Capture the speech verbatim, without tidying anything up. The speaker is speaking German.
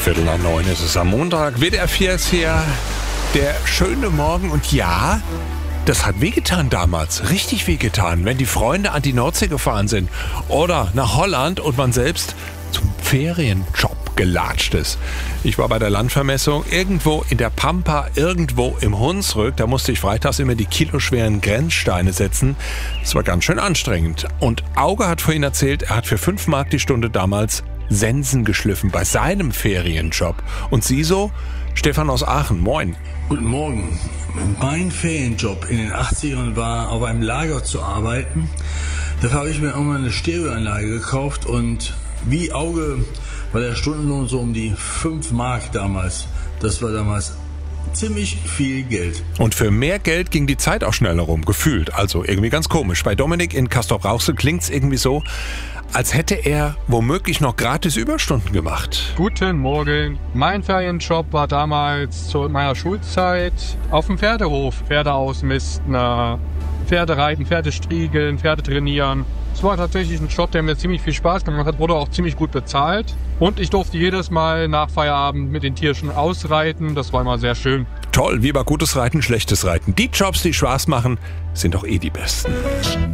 Viertel nach neun ist es am Montag. W D R vier ist hier. Der schöne Morgen. Und ja, das hat wehgetan damals. Richtig wehgetan, wenn die Freunde an die Nordsee gefahren sind. Oder nach Holland und man selbst zum Ferienjob gelatscht ist. Ich war bei der Landvermessung irgendwo in der Pampa, irgendwo im Hunsrück. Da musste ich freitags immer die kiloschweren Grenzsteine setzen. Das war ganz schön anstrengend. Und Auge hat vorhin erzählt, er hat für fünf Mark die Stunde damals Sensen geschliffen bei seinem Ferienjob. Und Sie so? Stefan aus Aachen, moin. Guten Morgen. Mein Ferienjob in den achtzigern war, auf einem Lager zu arbeiten. Dafür habe ich mir irgendwann eine Stereoanlage gekauft und wie Auge war der Stundenlohn so um die fünf Mark damals. Das war damals ziemlich viel Geld. Und für mehr Geld ging die Zeit auch schneller rum, gefühlt. Also irgendwie ganz komisch. Bei Dominik in Castrop-Rauxel klingt es irgendwie so, als hätte er womöglich noch gratis Überstunden gemacht. Guten Morgen. Mein Ferienjob war damals zu meiner Schulzeit auf dem Pferdehof. Pferde ausmisten, Pferde reiten, Pferde striegeln, Pferde trainieren. Es war tatsächlich ein Job, der mir ziemlich viel Spaß gemacht hat, wurde auch ziemlich gut bezahlt. Und ich durfte jedes Mal nach Feierabend mit den Tierchen ausreiten. Das war immer sehr schön. Toll, wie bei gutes Reiten, schlechtes Reiten. Die Jobs, die Spaß machen, sind doch eh die besten.